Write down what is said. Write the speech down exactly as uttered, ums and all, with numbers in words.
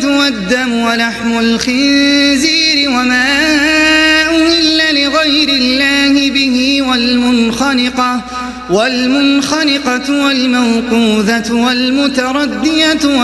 والدم ولحم الخنزير وما أهل لغير الله به والمنخنقة والمنخنقة والموقوذة والمتردية